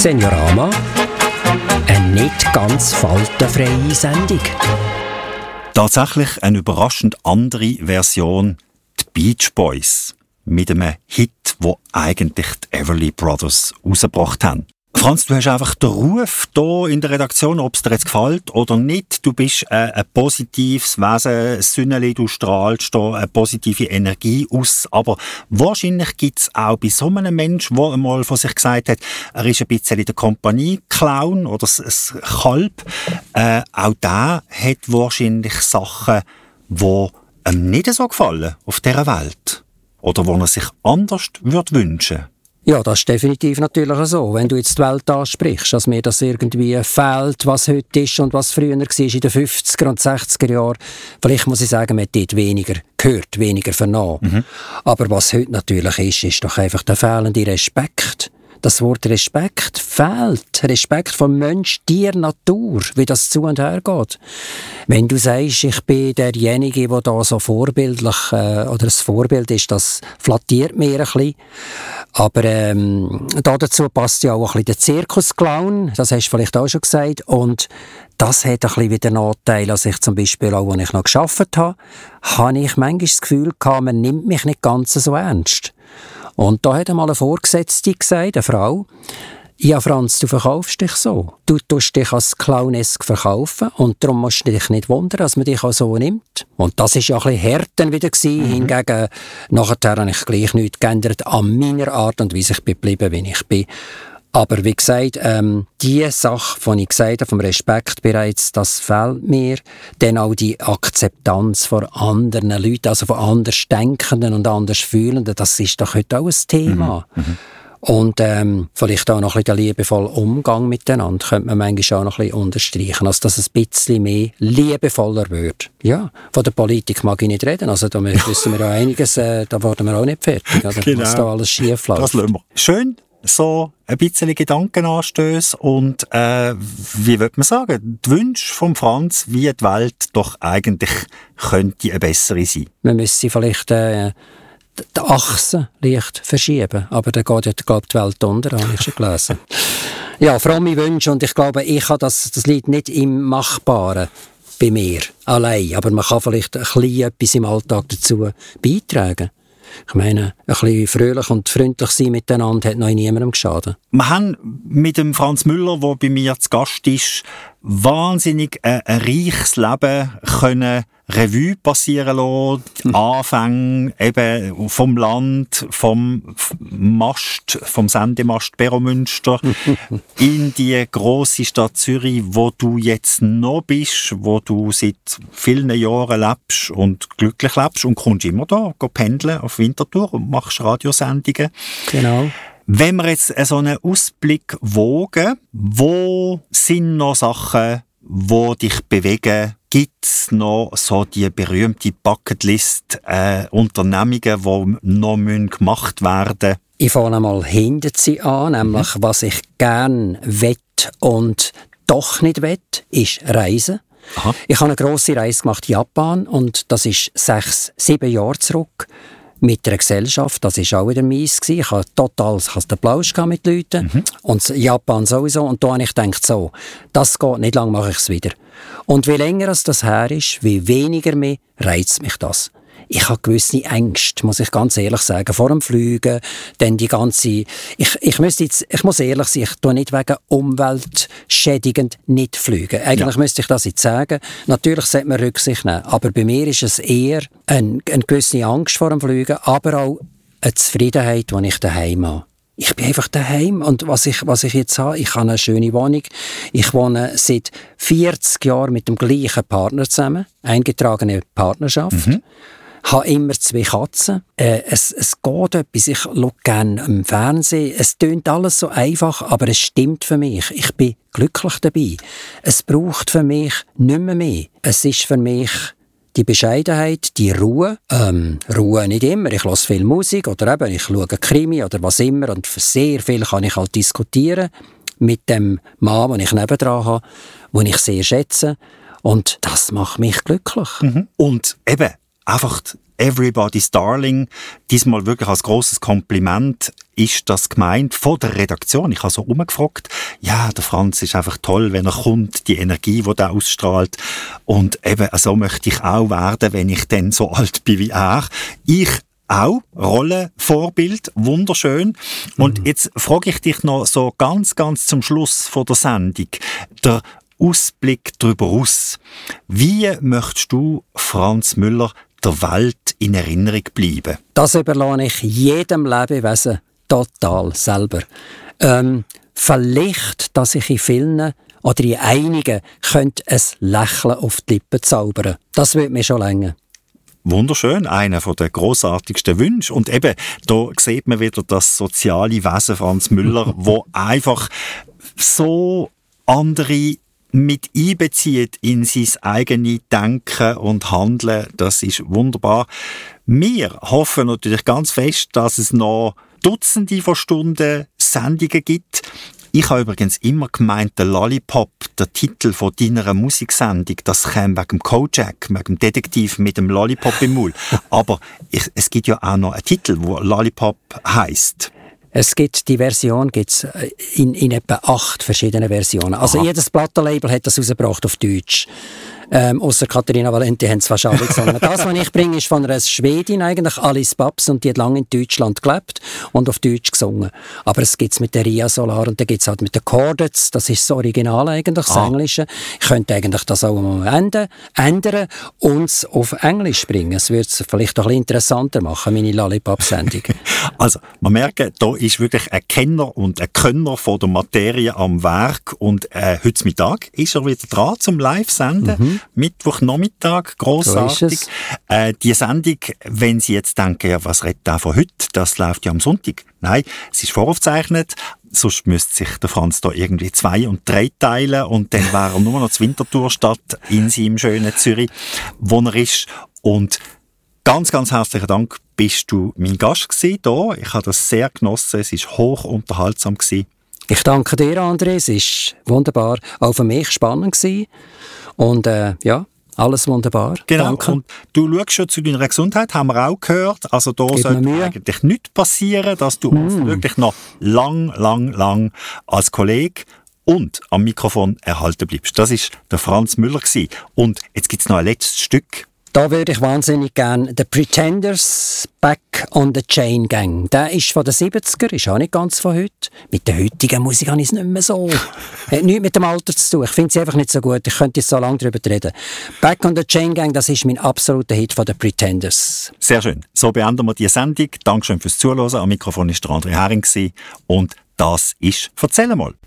Seniorama, eine nicht ganz faltenfreie Sendung. Tatsächlich eine überraschend andere Version, die Beach Boys, mit einem Hit, wo eigentlich die Everly Brothers rausgebracht haben. Franz, du hast einfach den Ruf hier in der Redaktion, ob es dir jetzt gefällt oder nicht. Du bist ein positives Wesen, Sünneli, du strahlst hier eine positive Energie aus. Aber wahrscheinlich gibt es auch bei so einem Menschen, der einmal von sich gesagt hat, er ist ein bisschen der Kompanie-Clown oder ein Kalb. Auch der hat wahrscheinlich Sachen, die ihm nicht so gefallen auf dieser Welt. Oder die er sich anders wünschen würde. Ja, das ist definitiv natürlich so. Wenn du jetzt die Welt ansprichst, dass mir das irgendwie fehlt, was heute ist und was früher war in den 50er und 60er Jahren. Vielleicht muss ich sagen, man hat dort weniger gehört, weniger vernommen. Aber was heute natürlich ist doch einfach der fehlende Respekt. Das Wort Respekt fehlt. Respekt vom Mensch, Tier, Natur, wie das zu und her geht. Wenn du sagst, ich bin derjenige, der da so vorbildlich oder ein Vorbild ist, das flattiert mir ein bisschen. Aber dazu passt ja auch ein bisschen der Zirkusclown, das hast du vielleicht auch schon gesagt. Und das hat ein bisschen wieder Nachteil, als ich zum Beispiel auch, als ich noch gearbeitet habe, habe ich manchmal das Gefühl gehabt, man nimmt mich nicht ganz so ernst. Und da hat einmal eine Vorgesetzte gesagt, eine Frau, ja Franz, du verkaufst dich so. Du tust dich als clownesk verkaufen und darum musst du dich nicht wundern, dass man dich auch so nimmt. Und das war ja ein bisschen härter wieder gewesen. Hingegen, nachher habe ich gleich nichts geändert an meiner Art und Weise. Ich bin geblieben, wie ich bin. Aber wie gesagt, die Sache, die ich gesagt habe, vom Respekt bereits, das fehlt mir. Dann auch die Akzeptanz von anderen Leuten, also von Andersdenkenden und Andersfühlenden, das ist doch heute auch ein Thema. Und vielleicht auch noch ein bisschen der liebevolle Umgang miteinander könnte man manchmal auch noch ein bisschen unterstreichen, als dass es ein bisschen mehr liebevoller wird. Ja, von der Politik mag ich nicht reden, also da wissen wir auch einiges, da werden wir auch nicht fertig, oder? Genau. Was da alles schief läuft. Das lassen wir. Schön, so ein bisschen Gedankenanstöße und wie würde man sagen, die Wünsche von Franz, wie die Welt doch eigentlich könnte eine bessere sein. Man müsste vielleicht die Achse leicht verschieben, aber dann geht ja, glaube ich, die Welt unter, habe ich schon gelesen. Ja, fromme Wünsche, und ich glaube, ich habe das liegt nicht im Machbaren bei mir allein, aber man kann vielleicht ein bisschen etwas im Alltag dazu beitragen. Ich meine, ein bisschen fröhlich und freundlich sein miteinander hat noch niemandem geschadet. Wir haben mit dem Franz Müller, der bei mir zu Gast ist, wahnsinnig ein reiches Leben können Revue passieren lassen. Die Anfänge eben vom Land, vom Mast, vom Sendemast Beromünster in die grosse Stadt Zürich, wo du jetzt noch bist, wo du seit vielen Jahren lebst und glücklich lebst und kommst immer da, pendeln auf Winterthur und machst Radiosendungen. Genau. Wenn wir jetzt so einen Ausblick wagen, wo sind noch Sachen, die dich bewegen? Gibt es noch so die berühmte Bucketlist Unternehmungen, die noch gemacht werden müssen? Ich fange einmal hinter sie an, nämlich was ich gerne will und doch nicht will, ist Reisen. Aha. Ich habe eine grosse Reise gemacht in Japan und das ist 6-7 Jahre zurück. Mit einer Gesellschaft, das war auch wieder mies. Ich hatte total den Plausch mit Leuten. Und Japan sowieso. Und da habe ich gedacht, so, das geht nicht lang, mache ich es wieder. Und wie länger es das her ist, wie weniger mehr reizt mich das. Ich habe gewisse Ängste, muss ich ganz ehrlich sagen, vor dem Fliegen, dann die ganze... Ich muss ehrlich sein, ich tue nicht wegen umweltschädigend nicht fliegen. Eigentlich müsste ich das jetzt sagen. Natürlich sollte man Rücksicht nehmen, aber bei mir ist es eher eine gewisse Angst vor dem Fliegen, aber auch eine Zufriedenheit, die ich daheim habe. Ich bin einfach daheim und was ich jetzt habe, ich habe eine schöne Wohnung. Ich wohne seit 40 Jahren mit dem gleichen Partner zusammen, eingetragene Partnerschaft. Habe immer 2 Katzen. Es geht etwas. Ich schaue gerne im Fernsehen. Es tönt alles so einfach, aber es stimmt für mich. Ich bin glücklich dabei. Es braucht für mich nicht mehr. Es ist für mich die Bescheidenheit, die Ruhe. Ruhe nicht immer. Ich höre viel Musik oder eben ich schaue Krimi oder was immer. Und für sehr viel kann ich halt diskutieren mit dem Mann, den ich nebendran habe, den ich sehr schätze. Und das macht mich glücklich. Und eben, einfach Everybody's Darling, diesmal wirklich als grosses Kompliment. ist das gemeint von der Redaktion? Ich habe so umgefragt, ja, der Franz ist einfach toll, wenn er kommt, die Energie, die er ausstrahlt. Und eben, so möchte ich auch werden, wenn ich dann so alt bin wie er. Ich auch, Rollenvorbild, wunderschön. Und jetzt frage ich dich noch so ganz zum Schluss von der Sendung, der Ausblick darüber aus. Wie möchtest du, Franz Müller, der Welt in Erinnerung bleiben? Das überlasse ich jedem Lebewesen total selber. Vielleicht, dass ich in vielen oder in einigen könnte ein Lächeln auf die Lippen zaubern. Das würde mir schon länger. Wunderschön, einer der grossartigsten Wünsche. Und eben, da sieht man wieder das soziale Wesen Franz Müller, wo einfach so andere mit einbezieht in sein eigenes Denken und Handeln. Das ist wunderbar. Wir hoffen natürlich ganz fest, dass es noch Dutzende von Stunden Sendungen gibt. Ich habe übrigens immer gemeint, der Lollipop, der Titel von deiner Musiksendung, das käme wegen dem Kojak, wegen dem Detektiv mit dem Lollipop im Maul. Aber es gibt ja auch noch einen Titel, der Lollipop heisst. Es gibt die Version gibt's in etwa 8 verschiedenen Versionen. Also jedes Plattenlabel hat das rausgebracht auf Deutsch. Ausser Katharina Valenti haben es fast alle gesungen. Das, was ich bringe, ist von einer Schwedin eigentlich, Alice Babs, und die hat lange in Deutschland gelebt und auf Deutsch gesungen. Aber es gibt es mit der Ria Solar und dann gibt es halt mit den Chordets, das ist das Original eigentlich, das Englische. Ich könnte eigentlich das auch mal ändern und es auf Englisch bringen. Es würde es vielleicht auch ein bisschen interessanter machen, meine Lollipop-Sendung. Also, man merkt, da ist wirklich ein Kenner und ein Könner von der Materie am Werk und heute Mittag ist er wieder dran zum Live-Senden. Mittwochnachmittag, grossartig. So die Sendung, wenn Sie jetzt denken, ja, was redet der von heute? Das läuft ja am Sonntag. Nein, es ist voraufgezeichnet. Sonst müsste sich der Franz da irgendwie 2 und 3 teilen und dann wäre er nur noch zur Winterthur-Stadt in seinem schönen Zürich, wo er ist. Und ganz herzlichen Dank, bist du mein Gast gewesen hier. Ich habe das sehr genossen. Es war hoch unterhaltsam gewesen. Ich danke dir, André. Es war wunderbar. Auch für mich spannend gewesen. Und ja, alles wunderbar. Genau. Danke. Und du schaust schon zu deiner Gesundheit, haben wir auch gehört. Also da sollte eigentlich nichts passieren, dass du uns wirklich noch lang als Kollege und am Mikrofon erhalten bleibst. Das war der Franz Müller gewesen. Und jetzt gibt es noch ein letztes Stück. Da würde ich wahnsinnig gerne The Pretenders, Back on the Chain Gang. Der ist von den 70er, ist auch nicht ganz von heute. Mit der heutigen Musik habe ich es nicht mehr so. Hat nichts mit dem Alter zu tun. Ich finde sie einfach nicht so gut. Ich könnte jetzt so lange darüber reden. Back on the Chain Gang, das ist mein absoluter Hit von den Pretenders. Sehr schön. So beenden wir die Sendung. Dankeschön fürs Zuhören. Am Mikrofon war der André Hering und das ist «Erzähl mal».